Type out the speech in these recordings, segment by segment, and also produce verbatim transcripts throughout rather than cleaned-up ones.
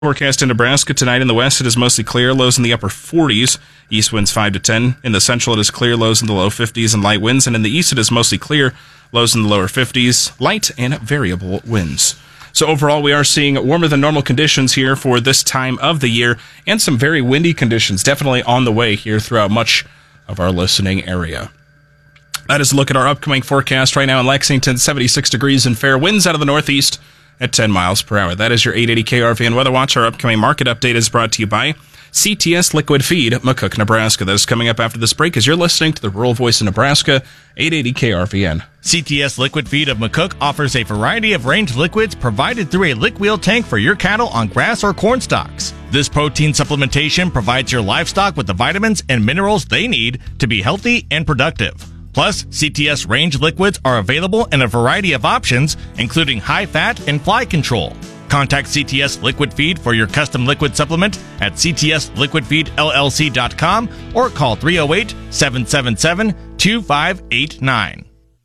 Forecast in Nebraska tonight in the west, it is mostly clear, lows in the upper forties. East winds five to ten. In the central, it is clear, lows in the low fifties and light winds. And in the east, it is mostly clear, lows in the lower fifties, light and variable winds. So overall, we are seeing warmer than normal conditions here for this time of the year and some very windy conditions definitely on the way here throughout much of our listening area. That is a look at our upcoming forecast right now in Lexington, seventy-six degrees and fair winds out of the northeast at ten miles per hour. That is your eight eighty K R V N Weather Watch. Our upcoming market update is brought to you by C T S Liquid Feed, McCook, Nebraska. That is coming up after this break as you're listening to the Rural Voice of Nebraska, eight eighty K R V N. C T S Liquid Feed of McCook offers a variety of range liquids provided through a lick wheel tank for your cattle on grass or corn stalks. This protein supplementation provides your livestock with the vitamins and minerals they need to be healthy and productive. Plus, C T S range liquids are available in a variety of options, including high fat and fly control. Contact C T S Liquid Feed for your custom liquid supplement at c t s liquid feed l l c dot com or call three oh eight, seven seven seven, two five eight nine.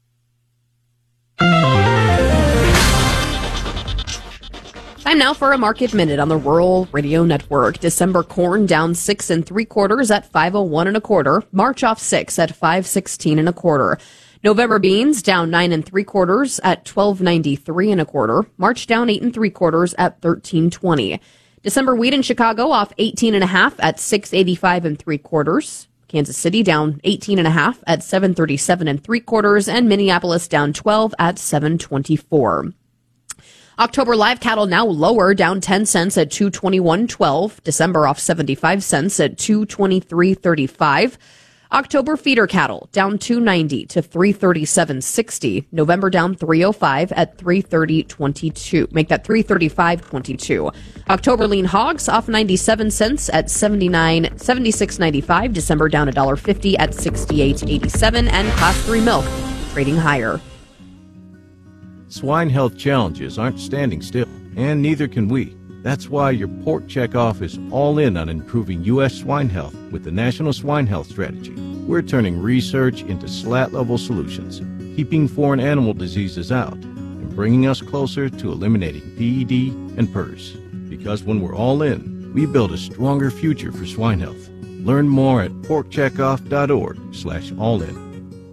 Time now for a market minute on the Rural Radio Network. December corn down six and three quarters at five oh one and a quarter. March off six at five sixteen and a quarter. November beans down nine and three quarters at twelve ninety-three and a quarter. March down eight and three quarters at thirteen twenty. December wheat in Chicago off eighteen and a half at six eighty-five and three quarters. Kansas City down eighteen and a half at seven thirty-seven and three quarters, and Minneapolis down twelve at seven twenty-four. October live cattle now lower, down ten cents at two twenty-one twelve. December off seventy-five cents at two twenty-three thirty-five. October feeder cattle down two ninety to three thirty-seven sixty. November down three oh five at three thirty twenty-two. Make that three thirty-five twenty-two. October lean hogs off ninety-seven cents at seventy-nine seventy-six ninety-five. December down one fifty at sixty-eight eighty-seven, and class three milk trading higher. Swine health challenges aren't standing still, and neither can we. That's why your Pork Checkoff is all in on improving U S swine health with the National Swine Health Strategy. We're turning research into slat-level solutions, keeping foreign animal diseases out, and bringing us closer to eliminating P E D and P R R S. Because when we're all in, we build a stronger future for swine health. Learn more at pork checkoff dot org slash all in.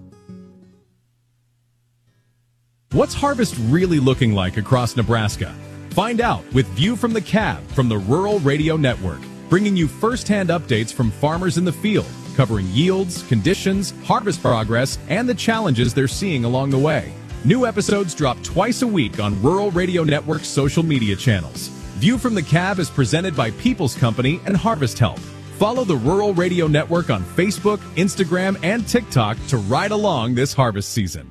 What's harvest really looking like across Nebraska? Find out with View from the Cab from the Rural Radio Network, bringing you first-hand updates from farmers in the field, covering yields, conditions, harvest progress, and the challenges they're seeing along the way. New episodes drop twice a week on Rural Radio Network's social media channels. View from the Cab is presented by People's Company and Harvest Help. Follow the Rural Radio Network on Facebook, Instagram, and TikTok to ride along this harvest season.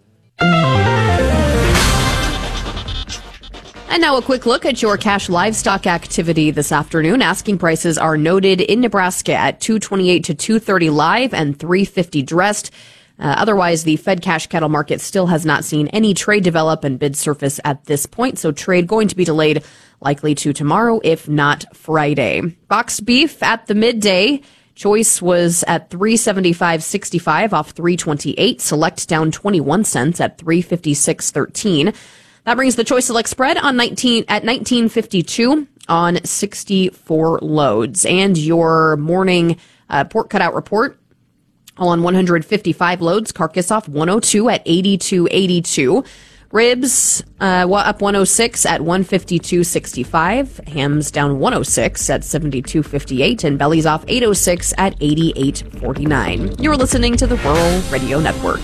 And now a quick look at your cash livestock activity this afternoon. Asking prices are noted in Nebraska at two twenty-eight to two thirty live and three fifty dressed. Uh, otherwise, the Fed cash cattle market still has not seen any trade develop and bid surface at this point. So trade going to be delayed likely to tomorrow, if not Friday. Boxed beef at the midday. Choice was at three seventy-five sixty-five off three twenty-eight. Select down twenty-one cents at three fifty-six thirteen. That brings the Choice Select spread on nineteen at nineteen fifty-two on sixty-four loads. And your morning uh, pork cutout report on one hundred fifty-five loads. Carcass off one oh two at eighty-two eighty-two. Ribs uh, up one oh six at one fifty-two sixty-five. Hams down one oh six at seventy-two fifty-eight. And bellies off eight oh six at eighty-eight forty-nine. You're listening to the Rural Radio Network.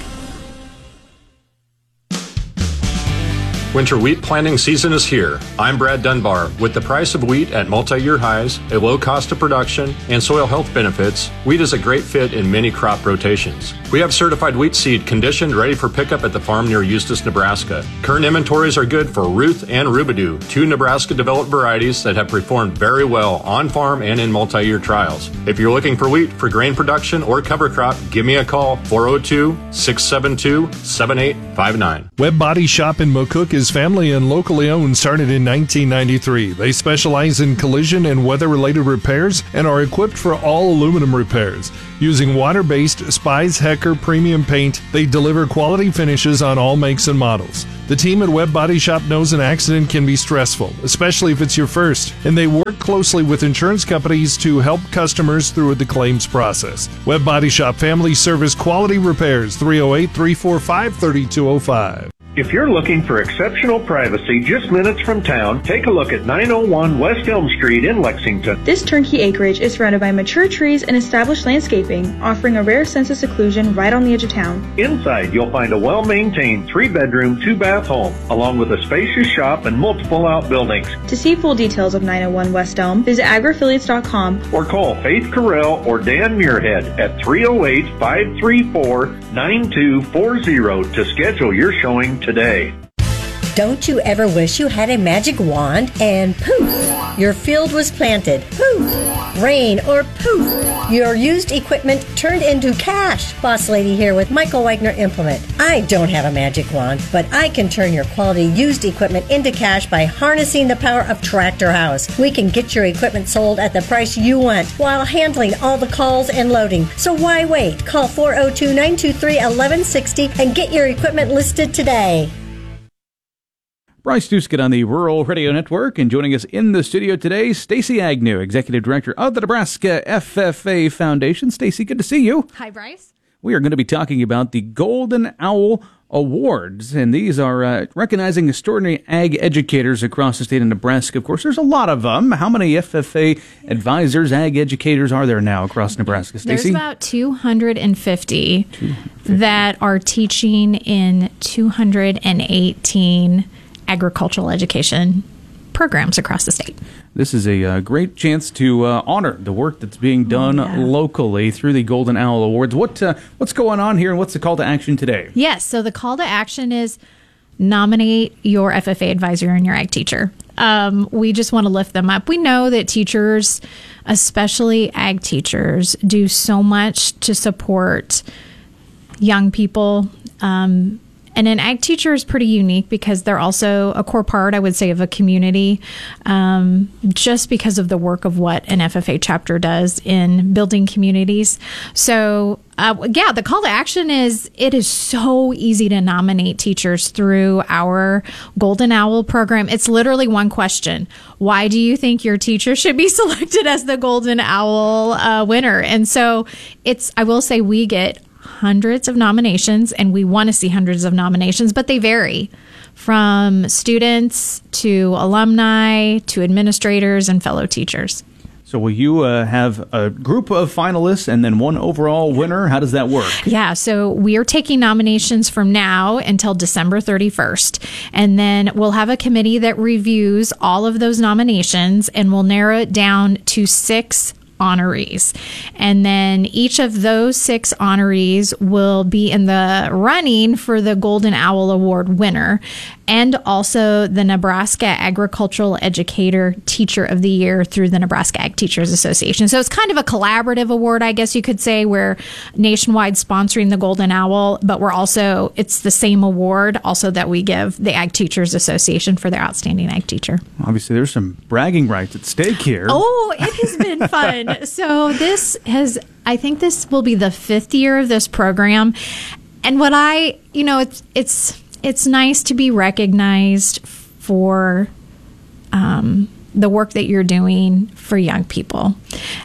Winter wheat planting season is here. I'm Brad Dunbar. With the price of wheat at multi-year highs, a low cost of production, and soil health benefits, wheat is a great fit in many crop rotations. We have certified wheat seed conditioned, ready for pickup at the farm near Eustis, Nebraska. Current inventories are good for Ruth and Rubidoo, two Nebraska-developed varieties that have performed very well on farm and in multi-year trials. If you're looking for wheat for grain production or cover crop, give me a call, four oh two, six seven two, seven eight five nine. Web Body Shop in McCook is is family and locally owned, started in nineteen ninety-three. They specialize in collision and weather-related repairs and are equipped for all aluminum repairs. Using water-based Spies Hecker premium paint, they deliver quality finishes on all makes and models. The team at Webb Body Shop knows an accident can be stressful, especially if it's your first, and they work closely with insurance companies to help customers through the claims process. Webb Body Shop Family Service Quality Repairs, three oh eight, three four five, three two oh five. If you're looking for exceptional privacy just minutes from town, take a look at nine oh one West Elm Street in Lexington. This turnkey acreage is surrounded by mature trees and established landscaping, offering a rare sense of seclusion right on the edge of town. Inside, you'll find a well-maintained three-bedroom, two-bath home, along with a spacious shop and multiple outbuildings. To see full details of nine oh one West Elm, visit agri-affiliates dot com or call Faith Carell or Dan Muirhead at three oh eight, five three four, nine two four zero to schedule your showing today. Don't you ever wish you had a magic wand and poof, your field was planted, poof, rain or poof, your used equipment turned into cash? Boss Lady here with Michael Wagner Implement. I don't have a magic wand, but I can turn your quality used equipment into cash by harnessing the power of Tractor House. We can get your equipment sold at the price you want while handling all the calls and loading. So why wait? Call four oh two, nine two three, one one six oh and get your equipment listed today. Bryce Duskett on the Rural Radio Network, and joining us in the studio today, Stacey Agnew, Executive Director of the Nebraska F F A Foundation. Stacey, good to see you. Hi, Bryce. We are going to be talking about the Golden Owl Awards, and these are uh, recognizing extraordinary ag educators across the state of Nebraska. Of course, there's a lot of them. How many F F A advisors, ag educators are there now across Nebraska, Stacey? There's about two hundred fifty, two hundred fifty that are teaching in two hundred eighteen agricultural education programs across the state. This is a uh, great chance to uh, honor the work that's being done oh, yeah. locally through the Golden Owl Awards. What uh, what's going on here, and what's the call to action today? Yes, so the call to action is nominate your F F A advisor and your ag teacher. Um, we just want to lift them up. We know that teachers, especially ag teachers, do so much to support young people. Um, And an ag teacher is pretty unique because they're also a core part, I would say, of a community, um, just because of the work of what an F F A chapter does in building communities. So, uh, yeah, the call to action is it is so easy to nominate teachers through our Golden Owl program. It's literally one question. Why do you think your teacher should be selected as the Golden Owl uh, winner? And so it's, I will say we get hundreds of nominations, and we want to see hundreds of nominations, but they vary from students to alumni to administrators and fellow teachers. So will you uh, have a group of finalists and then one overall winner? How does that work? Yeah, so we are taking nominations from now until December thirty-first, and then we'll have a committee that reviews all of those nominations, and we'll narrow it down to six honorees. And then each of those six honorees will be in the running for the Golden Owl Award winner, and also the Nebraska Agricultural Educator Teacher of the Year through the Nebraska Ag Teachers Association. So it's kind of a collaborative award, I guess you could say. We're nationwide sponsoring the Golden Owl, but we're also, it's the same award also that we give the Ag Teachers Association for their outstanding ag teacher. Obviously, there's some bragging rights at stake here. Oh, it has been fun. So this has, I think this will be the fifth year of this program. And what I, you know, it's, it's, it's nice to be recognized for um, the work that you're doing for young people.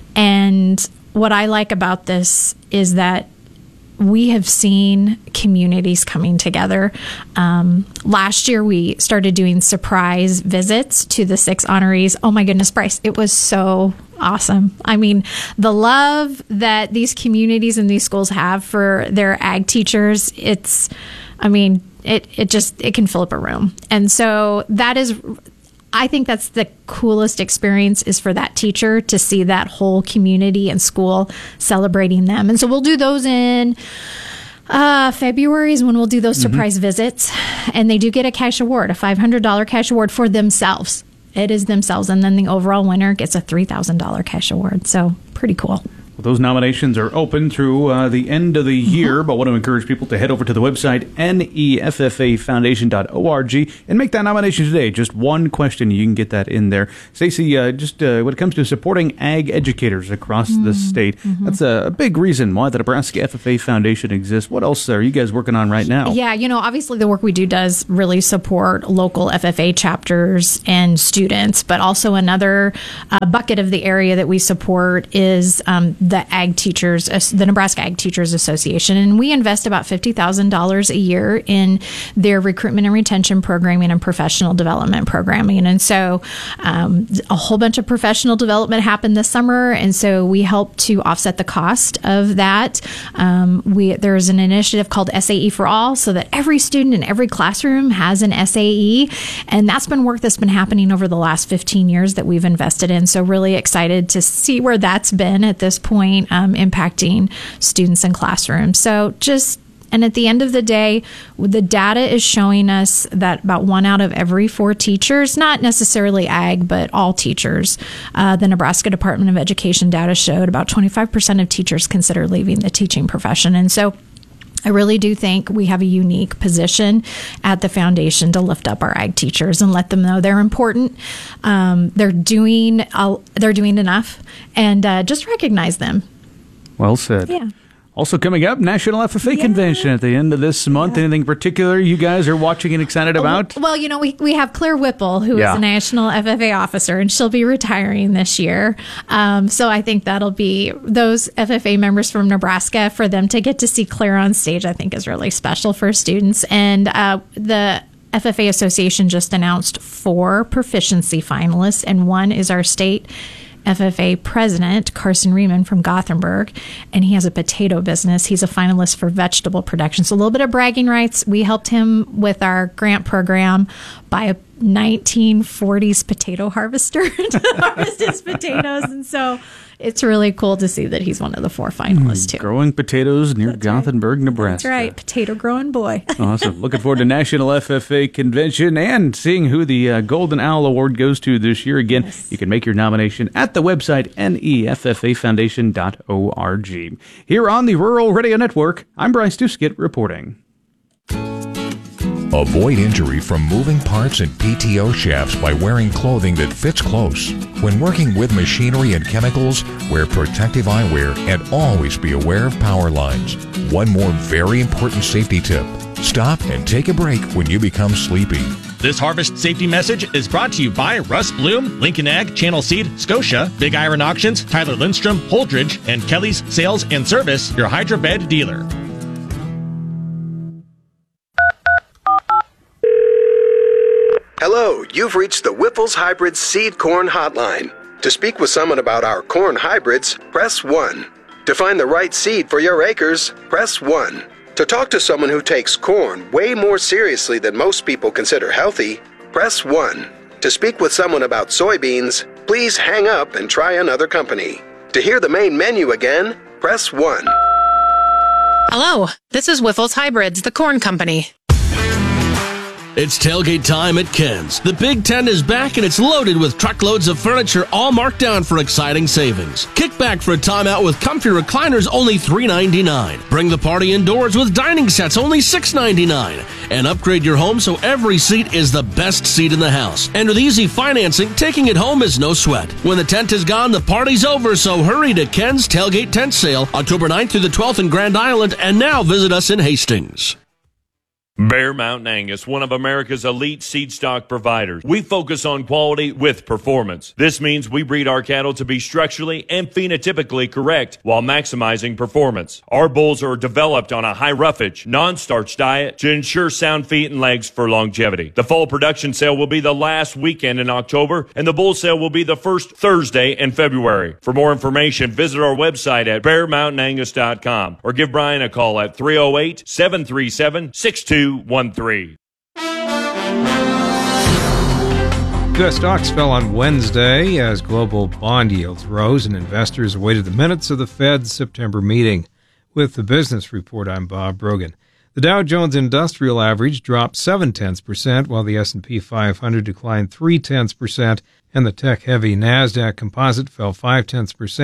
And what I like about this is that we have seen communities coming together. Um, last year, we started doing surprise visits to the six honorees. Oh my goodness, Bryce, it was so awesome. I mean, the love that these communities and these schools have for their ag teachers, it's, I mean, it, it just, it can fill up a room. And so that is, I think that's the coolest experience, is for that teacher to see that whole community and school celebrating them. And so we'll do those in uh, February is when we'll do those mm-hmm. surprise visits. And they do get a cash award, a five hundred dollars cash award for themselves. It is themselves. And then the overall winner gets a three thousand dollars cash award. So pretty cool. Well, those nominations are open through uh, the end of the year, but I want to encourage people to head over to the website N E F F A foundation dot org and make that nomination today. Just one question, you can get that in there. Stacey, uh, just uh, when it comes to supporting ag educators across mm-hmm. the state, mm-hmm. that's a, a big reason why the Nebraska F F A Foundation exists. What else are you guys working on right now? Yeah, you know, obviously the work we do does really support local F F A chapters and students, but also another uh, bucket of the area that we support is um, the Ag Teachers, the Nebraska Ag Teachers Association, and we invest about fifty thousand dollars a year in their recruitment and retention programming and professional development programming. And so um, a whole bunch of professional development happened this summer, and so we help to offset the cost of that. Um, we there's an initiative called S A E for All, so that every student in every classroom has an S A E, and that's been work that's been happening over the last fifteen years that we've invested in. So really excited to see where that's been at this point. Point, um, impacting students in classrooms. So just, and at the end of the day, the data is showing us that about one out of every four teachers, not necessarily ag, but all teachers, uh, the Nebraska Department of Education data showed about twenty-five percent of teachers consider leaving the teaching profession. And so I really do think we have a unique position at the foundation to lift up our ag teachers and let them know they're important. Um, they're doing uh, they're doing enough, and uh, just recognize them. Well said. Yeah. Also coming up, National F F A yeah. Convention at the end of this month. Yeah. Anything particular you guys are watching and excited about? Well, you know, we, we have Claire Whipple, who yeah. is a National F F A officer, and she'll be retiring this year. Um, so I think that'll be those F F A members from Nebraska, for them to get to see Claire on stage, I think is really special for students. And uh, the F F A Association just announced four proficiency finalists, and one is our state F F A president, Carson Riemann from Gothenburg, and he has a potato business. He's a finalist for vegetable production. So a little bit of bragging rights. We helped him with our grant program buy a nineteen forties potato harvester to harvest his potatoes. And so it's really cool to see that he's one of the four finalists, too. Growing potatoes near That's Gothenburg, right. Nebraska. That's right. Potato growing boy. Awesome. Looking forward to National F F A Convention and seeing who the uh, Golden Owl Award goes to this year. Again, yes. You can make your nomination at the website N E F F A foundation dot org. Here on the Rural Radio Network, I'm Bryce Duskett reporting. Avoid injury from moving parts and P T O shafts by wearing clothing that fits close. When working with machinery and chemicals, wear protective eyewear and always be aware of power lines. One more very important safety tip: stop and take a break when you become sleepy. This harvest safety message is brought to you by Russ Bloom, Lincoln Ag, Channel Seed, Scotia, Big Iron Auctions, Tyler Lindstrom, Holdridge, and Kelly's Sales and Service, your Hydrobed dealer. Hello, you've reached the Whipples Hybrid Seed Corn Hotline. To speak with someone about our corn hybrids, press one. To find the right seed for your acres, press one. To talk to someone who takes corn way more seriously than most people consider healthy, press one. To speak with someone about soybeans, please hang up and try another company. To hear the main menu again, press one. Hello, this is Whiffles Hybrids, the corn company. It's tailgate time at Ken's. The Big Tent is back and it's loaded with truckloads of furniture all marked down for exciting savings. Kick back for a time out with comfy recliners only three ninety-nine. Bring the party indoors with dining sets only six ninety-nine. And upgrade your home so every seat is the best seat in the house. And with easy financing, taking it home is no sweat. When the tent is gone, the party's over, so hurry to Ken's Tailgate Tent Sale, October ninth through the twelfth in Grand Island, and now visit us in Hastings. Bear Mountain Angus, one of America's elite seed stock providers. We focus on quality with performance. This means we breed our cattle to be structurally and phenotypically correct while maximizing performance. Our bulls are developed on a high roughage, non-starch diet to ensure sound feet and legs for longevity. The fall production sale will be the last weekend in October, and the bull sale will be the first Thursday in February. For more information, visit our website at bear mountain angus dot com or give Brian a call at three oh eight, seven three seven, six two one three. U S stocks fell on Wednesday as global bond yields rose and investors awaited the minutes of the Fed's September meeting. With the business report, I'm Bob Brogan. The Dow Jones Industrial Average dropped seven tenths percent, while the S and P five hundred declined three tenths percent, and the tech-heavy NASDAQ Composite fell five tenths percent.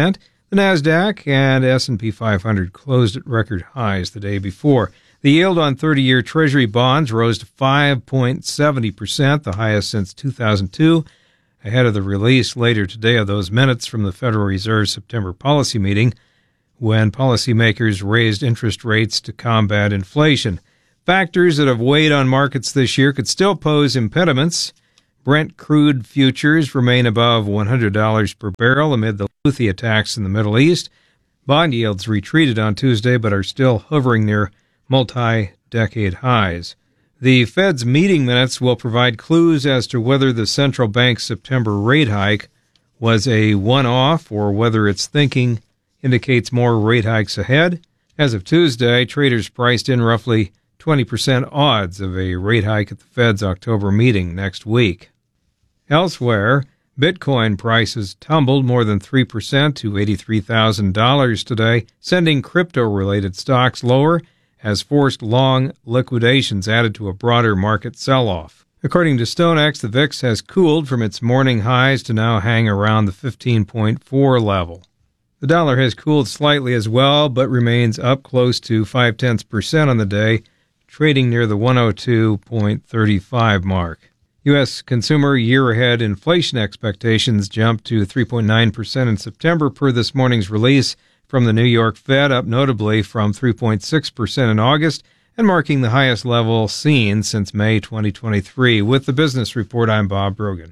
The NASDAQ and S and P five hundred closed at record highs the day before. The yield on thirty-year Treasury bonds rose to five point seven zero percent, the highest since two thousand two, ahead of the release later today of those minutes from the Federal Reserve's September policy meeting, when policymakers raised interest rates to combat inflation. Factors that have weighed on markets this year could still pose impediments. Brent crude futures remain above one hundred dollars per barrel amid the Houthi attacks in the Middle East. Bond yields retreated on Tuesday but are still hovering near multi-decade highs. The Fed's meeting minutes will provide clues as to whether the central bank's September rate hike was a one-off or whether its thinking indicates more rate hikes ahead. As of Tuesday, traders priced in roughly twenty percent odds of a rate hike at the Fed's October meeting next week. Elsewhere, Bitcoin prices tumbled more than three percent to eighty-three thousand dollars today, sending crypto-related stocks lower as forced long liquidations added to a broader market sell-off. According to StoneX, the V I X has cooled from its morning highs to now hang around the fifteen point four level. The dollar has cooled slightly as well, but remains up close to five tenths percent on the day, trading near the one oh two point three five mark. U S consumer year-ahead inflation expectations jumped to three point nine percent in September per this morning's release from the New York Fed, up notably from three point six percent in August and marking the highest level seen since May twenty twenty-three. With the Business Report, I'm Bob Brogan.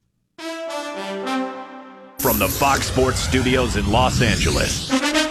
From the Fox Sports Studios in Los Angeles,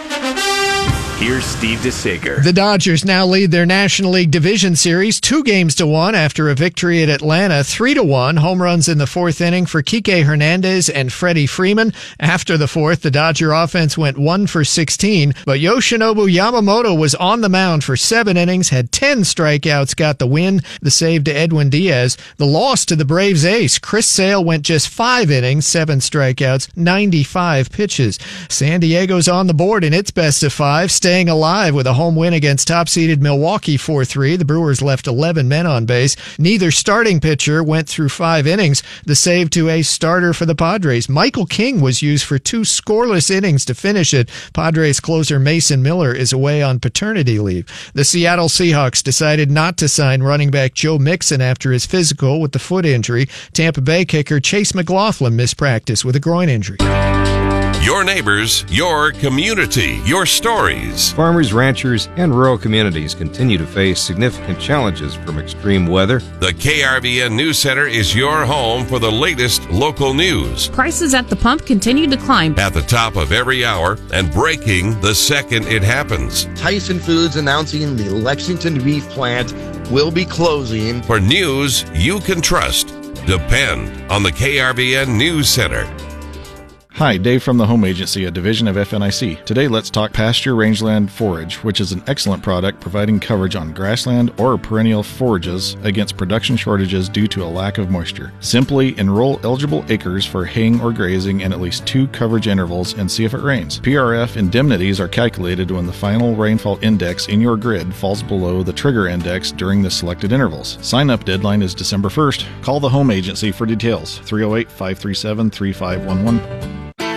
here's Steve DeSager. The Dodgers now lead their National League Division Series two games to one after a victory at Atlanta, three to one. Home runs in the fourth inning for Kike Hernandez and Freddie Freeman. After the fourth, the Dodger offense went one for sixteen, but Yoshinobu Yamamoto was on the mound for seven innings, had ten strikeouts, got the win. The save to Edwin Diaz. The loss to the Braves ace, Chris Sale, went just five innings, seven strikeouts, ninety-five pitches. San Diego's on the board in its best of five, staying alive with a home win against top-seeded Milwaukee four three. The Brewers left eleven men on base. Neither starting pitcher went through five innings. The save to a starter for the Padres, Michael King, was used for two scoreless innings to finish it. Padres closer Mason Miller is away on paternity leave. The Seattle Seahawks decided not to sign running back Joe Mixon after his physical with the foot injury. Tampa Bay kicker Chase McLaughlin missed practice with a groin injury. Your neighbors, your community, your stories. Farmers, ranchers, and rural communities continue to face significant challenges from extreme weather. The K R V N News Center is your home for the latest local news. Prices at the pump continue to climb. At the top of every hour and breaking the second it happens. Tyson Foods announcing the Lexington beef plant will be closing. For news you can trust, depend on the K R V N News Center. Hi, Dave from the Home Agency, a division of F N I C. Today, let's talk pasture rangeland forage, which is an excellent product providing coverage on grassland or perennial forages against production shortages due to a lack of moisture. Simply enroll eligible acres for haying or grazing in at least two coverage intervals and see if it rains. P R F indemnities are calculated when the final rainfall index in your grid falls below the trigger index during the selected intervals. Sign-up deadline is December first. Call the Home Agency for details. three oh eight, five three seven, three five one one.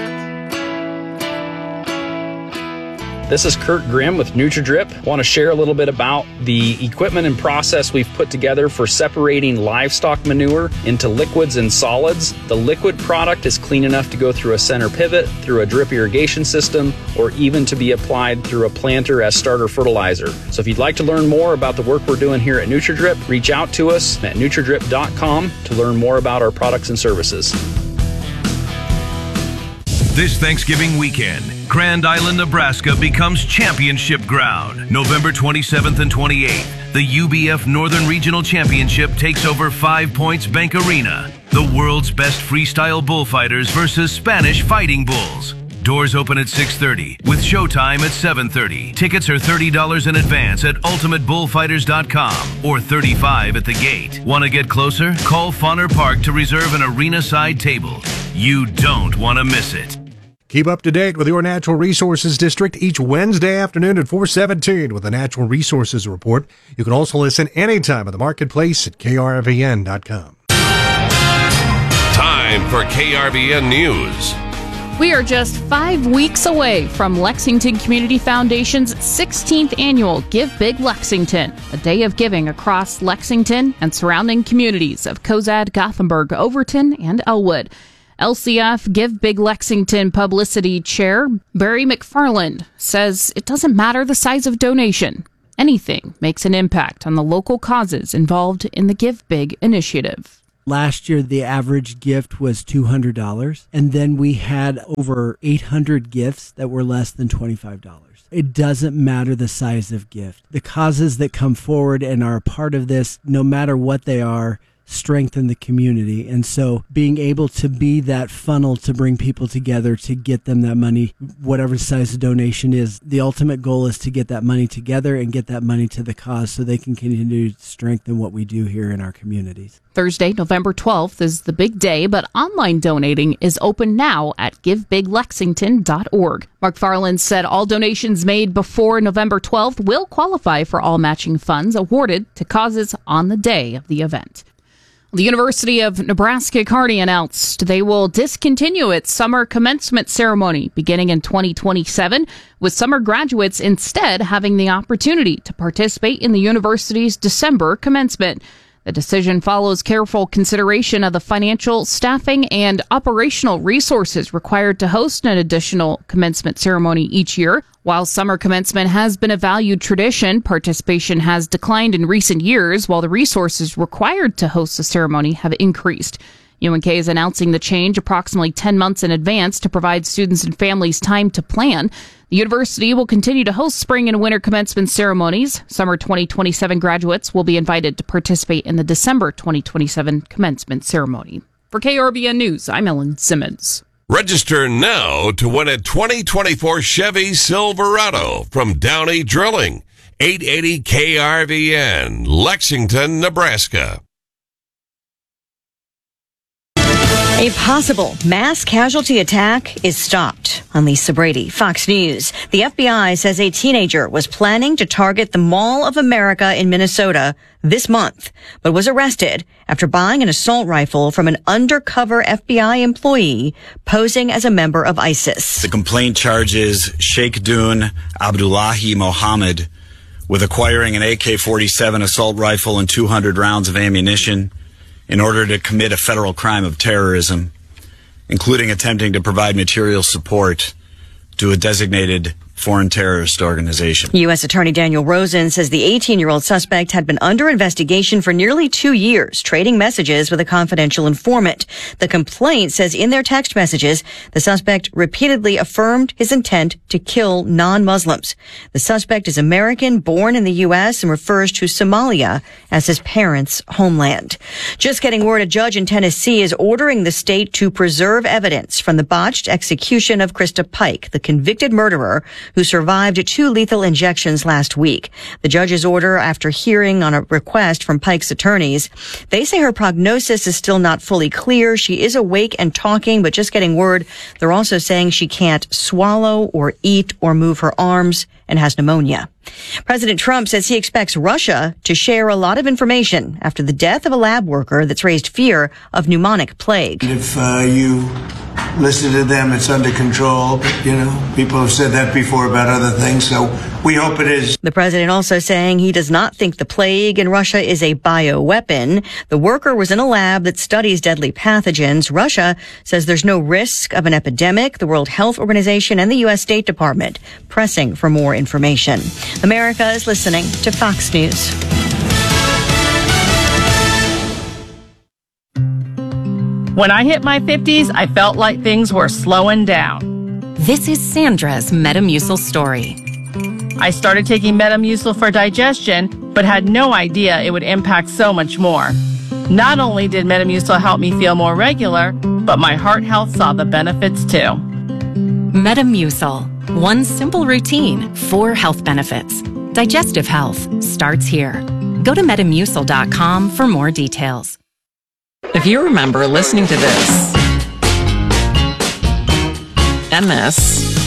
This is Kurt Grimm with NutriDrip. I want to share a little bit about the equipment and process we've put together for separating livestock manure into liquids and solids. The liquid product is clean enough to go through a center pivot, through a drip irrigation system, or even to be applied through a planter as starter fertilizer. So if you'd like to learn more about the work we're doing here at NutriDrip, reach out to us at NutriDrip dot com to learn more about our products and services. This Thanksgiving weekend, Grand Island, Nebraska becomes championship ground. November twenty-seventh and twenty-eighth, the U B F Northern Regional Championship takes over Five Points Bank Arena. The world's best freestyle bullfighters versus Spanish fighting bulls. Doors open at six thirty, with showtime at seven thirty. Tickets are thirty dollars in advance at ultimate bullfighters dot com or thirty-five dollars at the gate. Want to get closer? Call Fauner Park to reserve an arena-side table. You don't want to miss it. Keep up to date with your Natural Resources District each Wednesday afternoon at four seventeen with the Natural Resources Report. You can also listen anytime at the marketplace at K R V N dot com. Time for K R V N News. We are just five weeks away from Lexington Community Foundation's sixteenth annual Give Big Lexington, a day of giving across Lexington and surrounding communities of Cozad, Gothenburg, Overton, and Elwood. L C F Give Big Lexington Publicity Chair Barry McFarland says it doesn't matter the size of donation. Anything makes an impact on the local causes involved in the Give Big initiative. Last year, the average gift was two hundred dollars, and then we had over eight hundred gifts that were less than twenty-five dollars. It doesn't matter the size of gift. The causes that come forward and are a part of this, no matter what they are, strengthen the community. And so being able to be that funnel to bring people together to get them that money, whatever size the donation is, the ultimate goal is to get that money together and get that money to the cause so they can continue to strengthen what we do here in our communities. Thursday, November twelfth is the big day, but online donating is open now at give big lexington dot org. Mark Farland said all donations made before November twelfth will qualify for all matching funds awarded to causes on the day of the event. The University of Nebraska-Kearney announced they will discontinue its summer commencement ceremony beginning in twenty twenty-seven, with summer graduates instead having the opportunity to participate in the university's December commencement. The decision follows careful consideration of the financial, staffing, and operational resources required to host an additional commencement ceremony each year. While summer commencement has been a valued tradition, participation has declined in recent years, while the resources required to host the ceremony have increased. U N K is announcing the change approximately ten months in advance to provide students and families time to plan. The university will continue to host spring and winter commencement ceremonies. Summer twenty twenty-seven graduates will be invited to participate in the December twenty twenty-seven commencement ceremony. For K R B N News, I'm Ellen Simmons. Register now to win a twenty twenty-four Chevy Silverado from Downey Drilling. eight eighty K R V N, Lexington, Nebraska. A possible mass casualty attack is stopped. I'm Lisa Brady, Fox News. The F B I says a teenager was planning to target the Mall of America in Minnesota this month, but was arrested after buying an assault rifle from an undercover F B I employee posing as a member of ISIS. The complaint charges Sheikh Dun Abdullahi Mohammed with acquiring an A K forty-seven assault rifle and two hundred rounds of ammunition in order to commit a federal crime of terrorism, including attempting to provide material support to a designated foreign terrorist organization. U S Attorney Daniel Rosen says the eighteen-year-old suspect had been under investigation for nearly two years, trading messages with a confidential informant. The complaint says in their text messages, the suspect repeatedly affirmed his intent to kill non-Muslims. The suspect is American, born in the U S, and refers to Somalia as his parents' homeland. Just getting word, a judge in Tennessee is ordering the state to preserve evidence from the botched execution of Krista Pike, the convicted murderer who survived two lethal injections last week. The judge's order after hearing on a request from Pike's attorneys. They say her prognosis is still not fully clear. She is awake and talking, but just getting word, they're also saying she can't swallow or eat or move her arms and has pneumonia. President Trump says he expects Russia to share a lot of information after the death of a lab worker that's raised fear of pneumonic plague. If uh, you listen to them, it's under control. But, you know, people have said that before about other things, so we hope it is. The president also saying he does not think the plague in Russia is a bioweapon. The worker was in a lab that studies deadly pathogens. Russia says there's no risk of an epidemic. The World Health Organization and the U S State Department pressing for more information. America is listening to Fox News. When I hit my fifties, I felt like things were slowing down. This is Sandra's Metamucil story. I started taking Metamucil for digestion, but had no idea it would impact so much more. Not only did Metamucil help me feel more regular, but my heart health saw the benefits too. Metamucil. One simple routine, four health benefits. Digestive health starts here. Go to metamucil dot com for more details. If you remember listening to this, and this,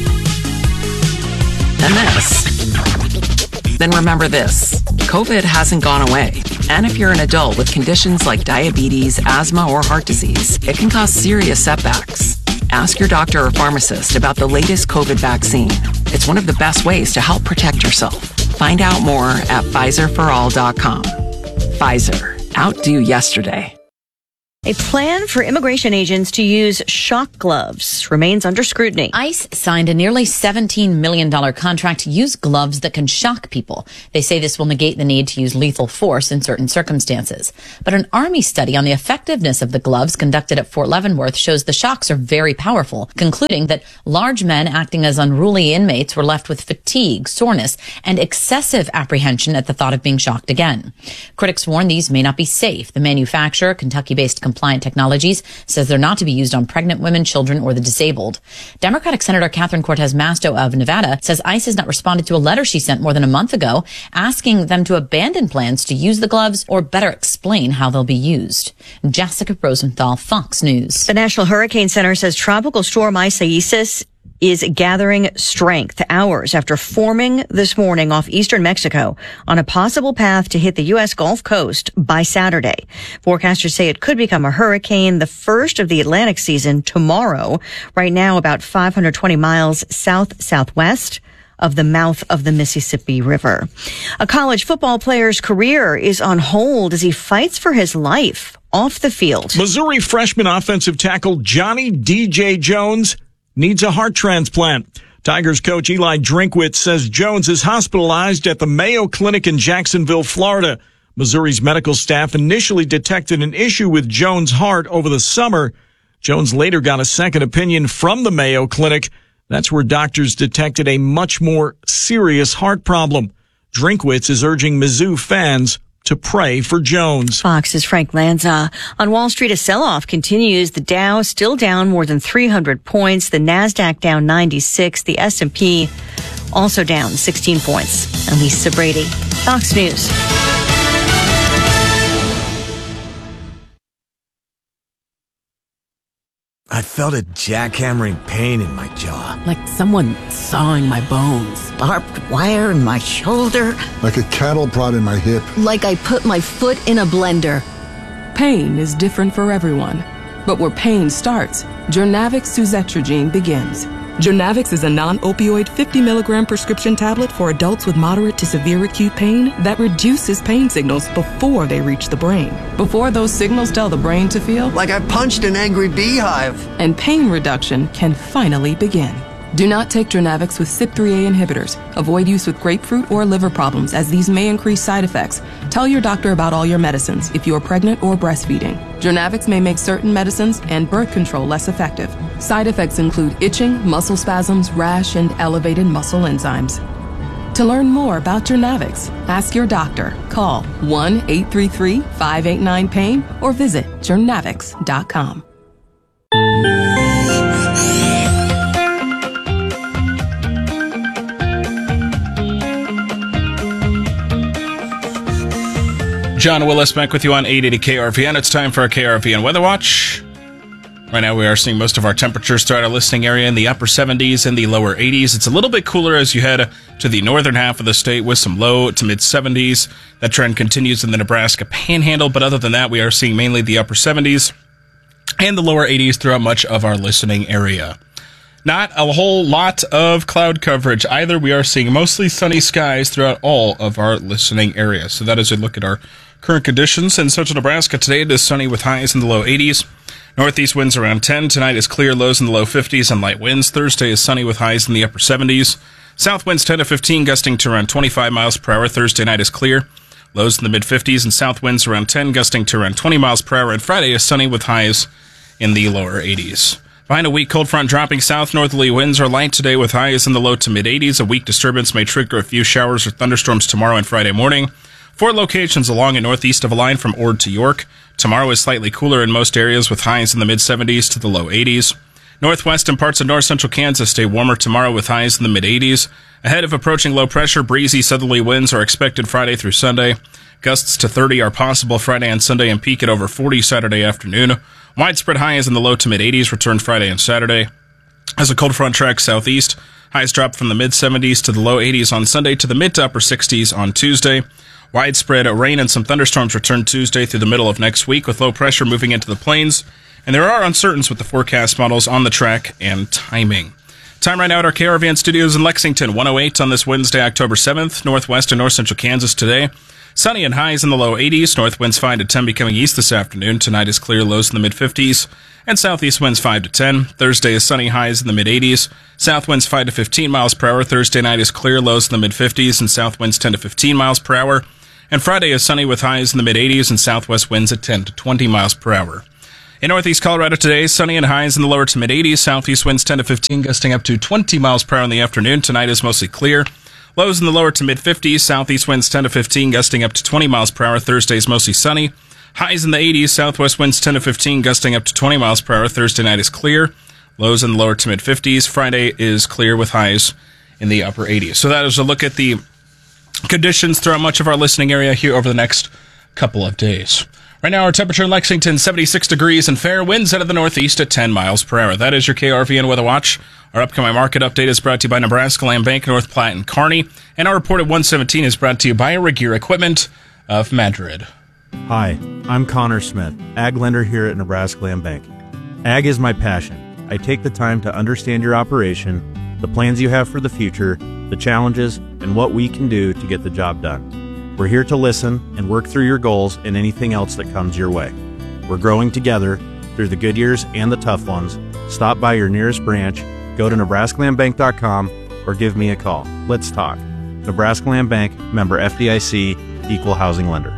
and this, then remember this. COVID hasn't gone away. And if you're an adult with conditions like diabetes, asthma, or heart disease, it can cause serious setbacks. Ask your doctor or pharmacist about the latest COVID vaccine. It's one of the best ways to help protect yourself. Find out more at Pfizer for all dot com. Pfizer. Outdo yesterday. A plan for immigration agents to use shock gloves remains under scrutiny. ICE signed a nearly seventeen million dollars contract to use gloves that can shock people. They say this will negate the need to use lethal force in certain circumstances. But an Army study on the effectiveness of the gloves conducted at Fort Leavenworth shows the shocks are very powerful, concluding that large men acting as unruly inmates were left with fatigue, soreness, and excessive apprehension at the thought of being shocked again. Critics warn these may not be safe. The manufacturer, Kentucky-based Compliant Technologies, says they're not to be used on pregnant women, children, or the disabled. Democratic Senator Catherine Cortez Masto of Nevada says ICE has not responded to a letter she sent more than a month ago asking them to abandon plans to use the gloves or better explain how they'll be used. Jessica Rosenthal, Fox News. The National Hurricane Center says Tropical Storm Isaias is gathering strength hours after forming this morning off eastern Mexico on a possible path to hit the U S Gulf Coast by Saturday. Forecasters say it could become a hurricane, the first of the Atlantic season, tomorrow. Right now, about five hundred twenty miles south-southwest of the mouth of the Mississippi River. A college football player's career is on hold as he fights for his life off the field. Missouri freshman offensive tackle Johnny D J Jones needs a heart transplant. Tigers coach Eli Drinkwitz says Jones is hospitalized at the Mayo Clinic in Jacksonville, Florida. Missouri's medical staff initially detected an issue with Jones' heart over the summer. Jones later got a second opinion from the Mayo Clinic. That's where doctors detected a much more serious heart problem. Drinkwitz is urging Mizzou fans to pray for Jones. Fox's Frank Lanza. On Wall Street, a sell-off continues. The Dow still down more than three hundred points. The NASDAQ down ninety-six. The S and P also down sixteen points. I'm Lisa Brady, Fox News. I felt a jackhammering pain in my jaw. Like someone sawing my bones. Barbed wire in my shoulder. Like a cattle prod in my hip. Like I put my foot in a blender. Pain is different for everyone. But where pain starts, Jurnavix suzetrigine begins. Jurnavix is a non-opioid fifty milligram prescription tablet for adults with moderate to severe acute pain that reduces pain signals before they reach the brain. Before those signals tell the brain to feel like I punched an angry beehive. And pain reduction can finally begin. Do not take Jurnavix with C Y P three A inhibitors. Avoid use with grapefruit or liver problems, as these may increase side effects. Tell your doctor about all your medicines if you are pregnant or breastfeeding. Jurnavix may make certain medicines and birth control less effective. Side effects include itching, muscle spasms, rash, and elevated muscle enzymes. To learn more about Jurnavix, ask your doctor. Call one eight three three, five eight nine, pain or visit jurnavix dot com. John Willis back with you on eight eighty K R V N. It's time for a K R V N Weather Watch. Right now we are seeing most of our temperatures throughout our listening area in the upper seventies and the lower eighties. It's a little bit cooler as you head to the northern half of the state with some low to mid seventies. That trend continues in the Nebraska Panhandle, but other than that, we are seeing mainly the upper seventies and the lower eighties throughout much of our listening area. Not a whole lot of cloud coverage either. We are seeing mostly sunny skies throughout all of our listening area. So that is a look at our current conditions. In central Nebraska today, it is sunny with highs in the low eighties. Northeast winds around ten. Tonight is clear, lows in the low fifties and light winds. Thursday is sunny with highs in the upper seventies. South winds ten to fifteen, gusting to around twenty-five miles per hour. Thursday night is clear, lows in the mid fifties, and south winds around ten, gusting to around twenty miles per hour. And Friday is sunny with highs in the lower eighties. Behind a weak cold front dropping south, northerly winds are light today with highs in the low to mid eighties. A weak disturbance may trigger a few showers or thunderstorms tomorrow and Friday morning. Four locations along and northeast of a line from Ord to York. Tomorrow is slightly cooler in most areas with highs in the mid seventies to the low eighties. Northwest and parts of north central Kansas stay warmer tomorrow with highs in the mid eighties. Ahead of approaching low pressure, breezy southerly winds are expected Friday through Sunday. Gusts to thirty are possible Friday and Sunday and peak at over forty Saturday afternoon. Widespread highs in the low to mid eighties return Friday and Saturday. As a cold front tracks southeast, highs drop from the mid seventies to the low eighties on Sunday to the mid to upper sixties on Tuesday. Widespread rain and some thunderstorms return Tuesday through the middle of next week with low pressure moving into the plains and there are uncertainties with the forecast models on the track and timing. Time right now at our K R V N studios in Lexington, one oh eight on this Wednesday, October seventh. Northwest and north central Kansas today. Sunny and highs in the low eighties. North winds five to ten becoming east this afternoon. Tonight is clear, lows in the mid-fifties. And southeast winds five to ten. Thursday is sunny, highs in the mid-eighties. South winds five to fifteen miles per hour. Thursday night is clear, lows in the mid-fifties. And south winds ten to fifteen miles per hour. And Friday is sunny with highs in the mid-eighties and southwest winds at ten to twenty miles per hour. In northeast Colorado today, sunny and highs in the lower to mid-eighties. Southeast winds ten to fifteen, gusting up to twenty miles per hour in the afternoon. Tonight is mostly clear. Lows in the lower to mid-fifties. Southeast winds ten to fifteen, gusting up to twenty miles per hour. Thursday is mostly sunny. Highs in the eighties. Southwest winds ten to fifteen, gusting up to twenty miles per hour. Thursday night is clear. Lows in the lower to mid-fifties. Friday is clear with highs in the upper eighties. So that is a look at the conditions throughout much of our listening area here over the next couple of days. Right now, our temperature in Lexington, seventy-six degrees and fair. Winds out of the northeast at ten miles per hour. That is your K R V N Weather Watch. Our upcoming market update is brought to you by Nebraska Land Bank, North Platte, and Kearney. And our report at one seventeen is brought to you by Regear Equipment of Madrid. Hi, I'm Connor Smith, ag lender here at Nebraska Land Bank. Ag is my passion. I take the time to understand your operation, the plans you have for the future, the challenges, and what we can do to get the job done. We're here to listen and work through your goals and anything else that comes your way. We're growing together through the good years and the tough ones. Stop by your nearest branch, go to Nebraska Land Bank dot com, or give me a call. Let's talk. Nebraska Land Bank, member F D I C, equal housing lender.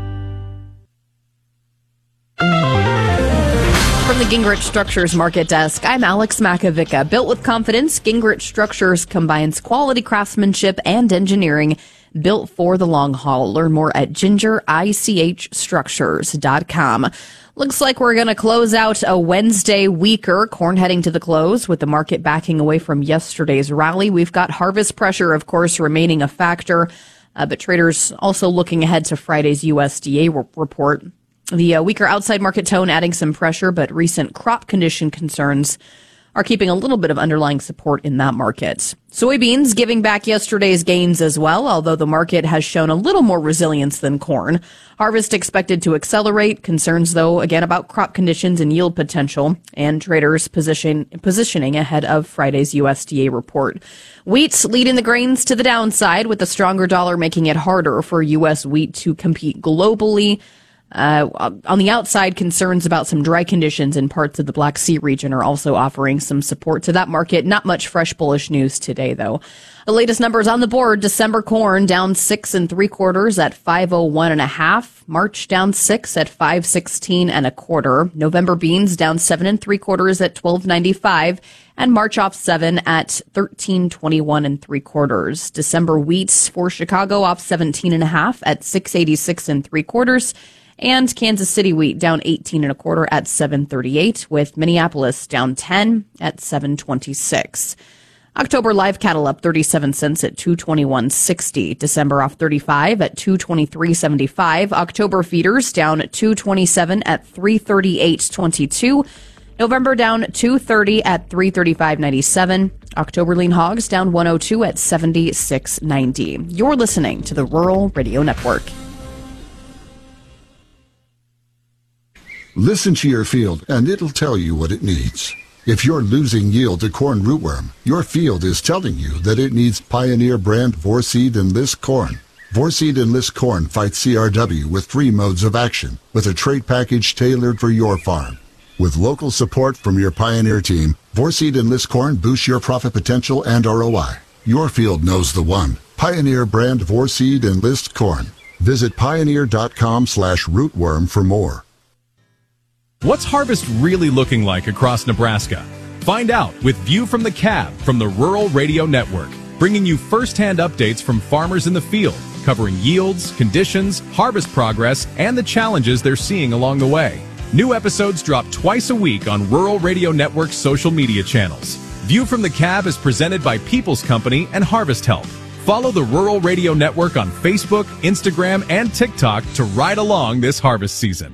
From the Gingrich Structures Market Desk, I'm Alex Makovica. Built with confidence, Gingrich Structures combines quality craftsmanship and engineering built for the long haul. Learn more at ginger ich structures dot com. Looks like we're going to close out a Wednesday weaker. Corn heading to the close with the market backing away from yesterday's rally. We've got harvest pressure, of course, remaining a factor, uh, but traders also looking ahead to Friday's U S D A re- report. The uh, weaker outside market tone adding some pressure, but recent crop condition concerns are keeping a little bit of underlying support in that market. Soybeans giving back yesterday's gains as well, although the market has shown a little more resilience than corn. Harvest expected to accelerate. Concerns, though, again about crop conditions and yield potential, and traders position, positioning ahead of Friday's U S D A report. Wheat leading the grains to the downside, with the stronger dollar making it harder for U S wheat to compete globally. Uh, on the outside, concerns about some dry conditions in parts of the Black Sea region are also offering some support to that market. Not much fresh bullish news today, though. The latest numbers on the board: December corn down six and three quarters at five oh one and a half. March down six at five sixteen and a quarter. November beans down seven and three quarters at twelve ninety-five, and March off seven at thirteen twenty-one and three quarters. December wheat for Chicago off seventeen and a half at six eighty-six and three quarters. And Kansas City wheat down eighteen and a quarter at seven thirty-eight, with Minneapolis down ten at seven twenty-six. October live cattle up thirty-seven cents at two twenty-one sixty. December off thirty-five at two twenty-three seventy-five. October feeders down two twenty-seven at three thirty-eight twenty-two. November down two thirty at three thirty-five ninety-seven. October lean hogs down one oh two at seventy-six ninety. You're listening to the Rural Radio Network. Listen to your field, and it'll tell you what it needs. If you're losing yield to corn rootworm, your field is telling you that it needs Pioneer brand Vorseed Enlist corn. Vorseed Enlist corn fights C R W with three modes of action, with a trait package tailored for your farm. With local support from your Pioneer team, Vorseed Enlist corn boosts your profit potential and R O I. Your field knows the one. Pioneer brand Vorseed Enlist corn. Visit pioneer.com slash rootworm for more. What's harvest really looking like across Nebraska? Find out with View from the Cab from the Rural Radio Network, bringing you first-hand updates from farmers in the field, covering yields, conditions, harvest progress, and the challenges they're seeing along the way. New episodes drop twice a week on Rural Radio Network's social media channels. View from the Cab is presented by People's Company and Harvest Help. Follow the Rural Radio Network on Facebook, Instagram, and TikTok to ride along this harvest season.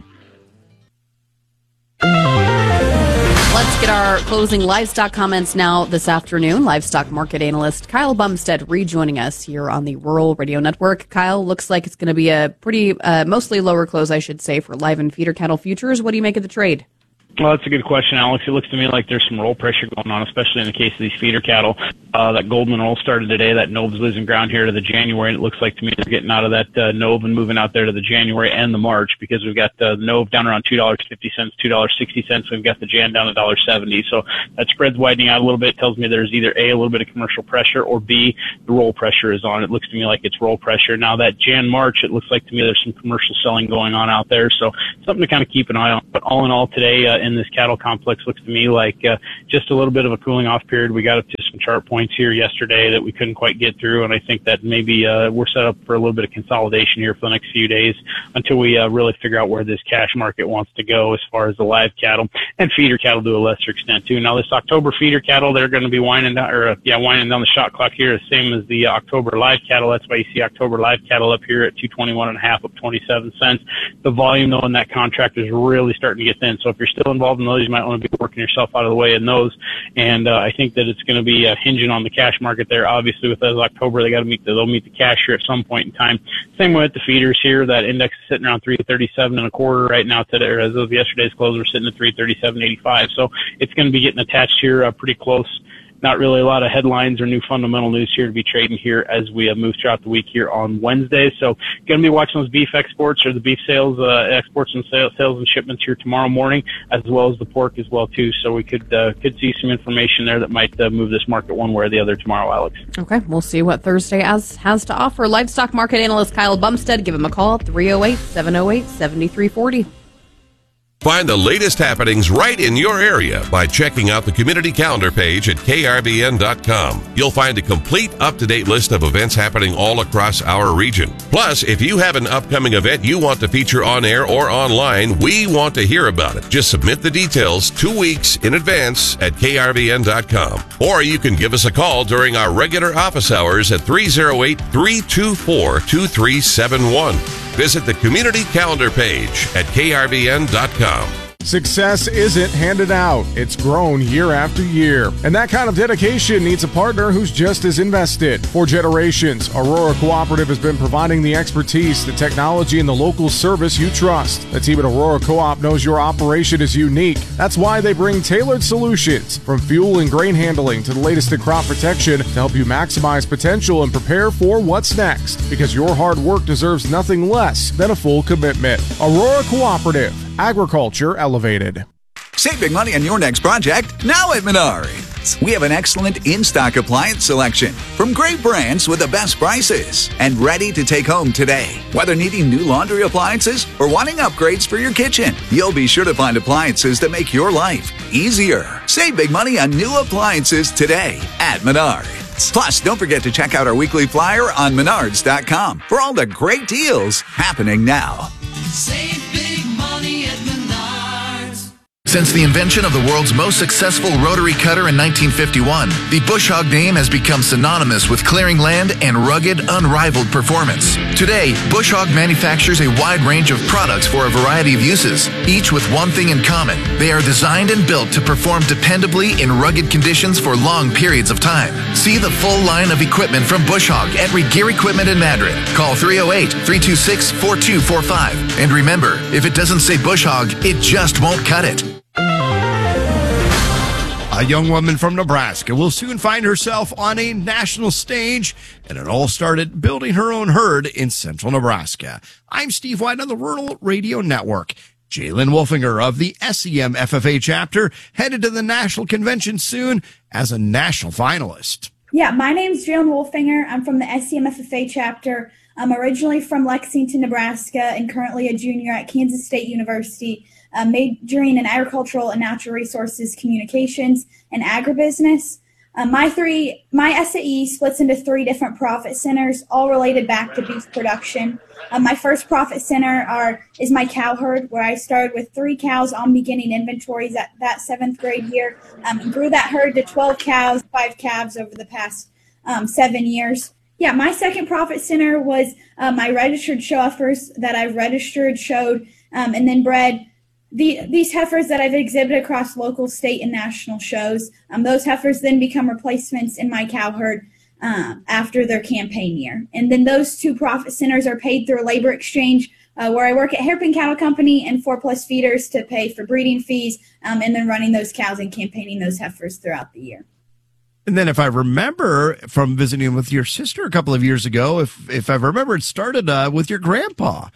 Let's get our closing livestock comments now this afternoon. Livestock market analyst Kyle Bumstead rejoining us here on the Rural Radio Network. Kyle, looks like it's going to be a pretty, uh, mostly lower close, I should say, for live and feeder cattle futures. What do you make of the trade? Well, that's a good question, Alex. It looks to me like there's some roll pressure going on, especially in the case of these feeder cattle. Uh, that Goldman roll started today. That Nove's losing ground here to the January, and it looks like to me they're getting out of that uh, Nove and moving out there to the January and the March, because we've got uh, Nove down around two dollars and fifty cents, two dollars and sixty cents. We've got the Jan down to one dollar and seventy cents. So that spread's widening out a little bit. It tells me there's either A, a little bit of commercial pressure, or B, the roll pressure is on. It looks to me like it's roll pressure. Now that Jan March, it looks like to me there's some commercial selling going on out there. So something to kind of keep an eye on. But all in all today uh, in this cattle complex, looks to me like uh, just a little bit of a cooling off period. We got up to some chart points here yesterday that we couldn't quite get through, and I think that maybe uh, we're set up for a little bit of consolidation here for the next few days until we uh, really figure out where this cash market wants to go as far as the live cattle and feeder cattle to a lesser extent too. Now this October feeder cattle, they're going to be winding down, or uh, yeah, winding down the shot clock here, the same as the October live cattle. That's why you see October live cattle up here at two twenty-one and a half, up twenty-seven cents. The volume though in that contract is really starting to get thin. So if you're still involved in those, you might want to be working yourself out of the way in those. And uh, I think that it's going to be uh, hinging on the cash market there. Obviously, with those October, they got to meet the, they'll meet the cash here at some point in time. Same way with the feeders here. That index is sitting around three thirty-seven and a quarter right now today, or as of yesterday's close, we're sitting at three thirty-seven eighty-five. So it's going to be getting attached here uh, pretty close. Not really a lot of headlines or new fundamental news here to be trading here as we uh, move throughout the week here on Wednesday. So going to be watching those beef exports or the beef sales, uh, exports and sales, sales and shipments here tomorrow morning, as well as the pork as well too. So we could uh, could see some information there that might uh, move this market one way or the other tomorrow, Alex. Okay, we'll see what Thursday has, has to offer. Livestock market analyst Kyle Bumstead, give him a call, three oh eight, seven oh eight, seven three four oh. Find the latest happenings right in your area by checking out the community calendar page at K R V N dot com. You'll find a complete up-to-date list of events happening all across our region. Plus, if you have an upcoming event you want to feature on air or online, we want to hear about it. Just submit the details two weeks in advance at K R V N dot com. Or you can give us a call during our regular office hours at three oh eight, three two four, two three seven one. Visit the community calendar page at K R V N dot com. Success isn't handed out. It's grown year after year. And that kind of dedication needs a partner who's just as invested. For generations, Aurora Cooperative has been providing the expertise, the technology, and the local service you trust. The team at Aurora Co-op knows your operation is unique. That's why they bring tailored solutions, from fuel and grain handling to the latest in crop protection, to help you maximize potential and prepare for what's next. Because your hard work deserves nothing less than a full commitment. Aurora Cooperative. Agriculture elevated. Save big money on your next project now at Menards. We have an excellent in-stock appliance selection from great brands with the best prices and ready to take home today. Whether needing new laundry appliances or wanting upgrades for your kitchen, you'll be sure to find appliances that make your life easier. Save big money on new appliances today at Menards. Plus, don't forget to check out our weekly flyer on Menards dot com for all the great deals happening now. Save big money at Menards. Since the invention of the world's most successful rotary cutter in nineteen fifty-one, the Bush Hog name has become synonymous with clearing land and rugged, unrivaled performance. Today, Bush Hog manufactures a wide range of products for a variety of uses, each with one thing in common. They are designed and built to perform dependably in rugged conditions for long periods of time. See the full line of equipment from Bush Hog at Regear Equipment in Madrid. Call three oh eight, three two six, four two four five. And remember, if it doesn't say Bush Hog, it just won't cut it. A young woman from Nebraska will soon find herself on a national stage, and it all started building her own herd in central Nebraska. I'm Steve White on the Rural Radio Network. Jalen Wolfinger of the S E M F F A chapter headed to the national convention soon as a national finalist. Yeah, my name's Jalen Wolfinger. I'm from the S E M F F A chapter. I'm originally from Lexington, Nebraska, and currently a junior at Kansas State University, uh, majoring in agricultural and natural resources communications and agribusiness. Uh, my three, my S A E splits into three different profit centers, all related back to beef production. Uh, my first profit center are is my cow herd, where I started with three cows on beginning inventories at that seventh grade year, um, and grew that herd to twelve cows, five calves over the past um, seven years. Yeah, my second profit center was uh, my registered show heifers that I've registered, showed, um, and then bred. The, these heifers that I've exhibited across local, state, and national shows. Um, those heifers then become replacements in my cow herd uh, after their campaign year. And then those two profit centers are paid through a labor exchange uh, where I work at Hairpin Cattle Company and Four Plus Feeders to pay for breeding fees, um, and then running those cows and campaigning those heifers throughout the year. And then if I remember from visiting with your sister a couple of years ago, if if I remember, it started uh, with your grandpa.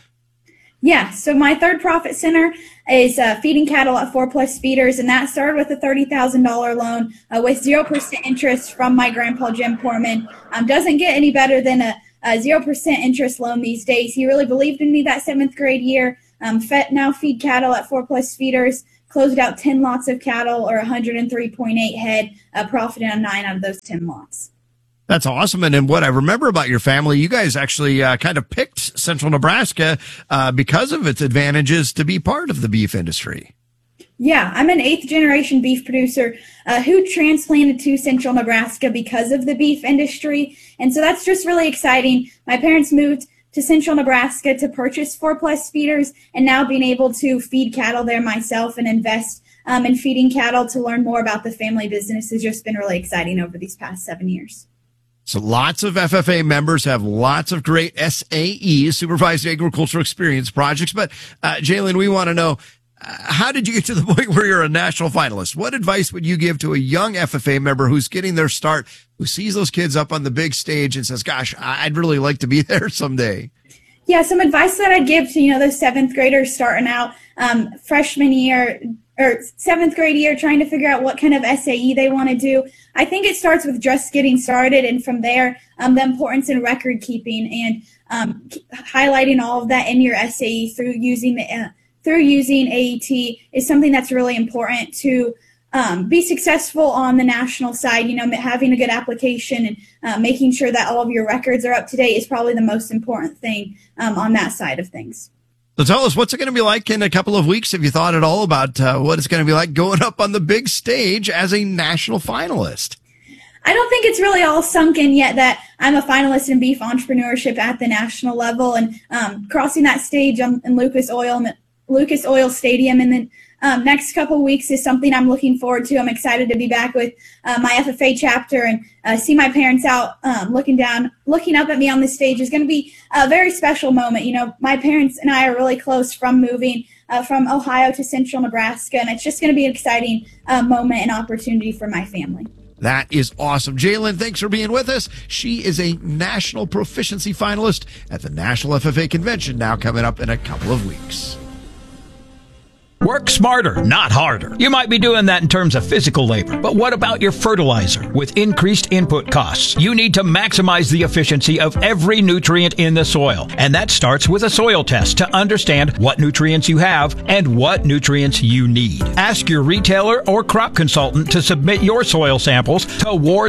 Yeah, so my third profit center is uh, feeding cattle at Four Plus Feeders, and that started with a thirty thousand dollars loan uh, with zero percent interest from my grandpa, Jim Portman. Um, doesn't get any better than a, a zero percent interest loan these days. He really believed in me that seventh grade year. Um, fed, now feed cattle at Four Plus Feeders, closed out ten lots of cattle, or one hundred three point eight head, uh, profiting on nine out of those ten lots. That's awesome. And then what I remember about your family, you guys actually uh, kind of picked Central Nebraska uh, because of its advantages to be part of the beef industry. Yeah, I'm an eighth generation beef producer uh, who transplanted to Central Nebraska because of the beef industry. And so that's just really exciting. My parents moved to Central Nebraska to purchase Four Plus Feeders, and now being able to feed cattle there myself and invest um, in feeding cattle to learn more about the family business has just been really exciting over these past seven years. So lots of F F A members have lots of great S A Es, Supervised Agricultural Experience projects. But, uh, Jalen, we want to know, uh, how did you get to the point where you're a national finalist? What advice would you give to a young F F A member who's getting their start, who sees those kids up on the big stage and says, gosh, I'd really like to be there someday? Yeah, some advice that I'd give to, you know, those seventh graders starting out, um, freshman year or seventh grade year, trying to figure out what kind of S A E they want to do. I think it starts with just getting started, and from there, um, the importance in record keeping and um, highlighting all of that in your S A E through using the uh, through using A E T is something that's really important to um, be successful on the national side. You know, having a good application and uh, making sure that all of your records are up to date is probably the most important thing um, on that side of things. So tell us, what's it going to be like in a couple of weeks? Have you thought at all about uh, what it's going to be like going up on the big stage as a national finalist? I don't think it's really all sunk in yet that I'm a finalist in beef entrepreneurship at the national level, and um, crossing that stage on, in Lucas Oil, Lucas Oil Stadium in the um, next couple of weeks is something I'm looking forward to. I'm excited to be back with uh, my F F A chapter and uh, see my parents out um, looking down, looking up at me on the stage is going to be a very special moment. You know, my parents and I are really close from moving uh, from Ohio to Central Nebraska, and it's just going to be an exciting uh, moment and opportunity for my family. That is awesome. Jalen, thanks for being with us. She is a national proficiency finalist at the National F F A Convention, now coming up in a couple of weeks. Work smarter, not harder. You might be doing that in terms of physical labor, but what about your fertilizer? With increased input costs, you need to maximize the efficiency of every nutrient in the soil. And that starts with a soil test to understand what nutrients you have and what nutrients you need. Ask your retailer or crop consultant to submit your soil samples to Ward